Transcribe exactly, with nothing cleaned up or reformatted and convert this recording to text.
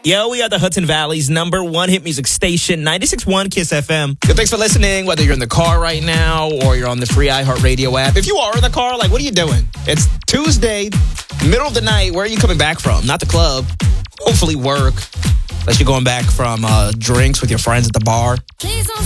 Yo, we are the Hudson Valley's number one hit music station, ninety-six point one Kiss F M. Yo, thanks for listening, whether you're in the car right now or you're on the free iHeartRadio app. If you are in the car, like, what are you doing? It's Tuesday, middle of the night. Where are you coming back from? Not the club. Hopefully work. Unless you're going back from uh, drinks with your friends at the bar. Please don't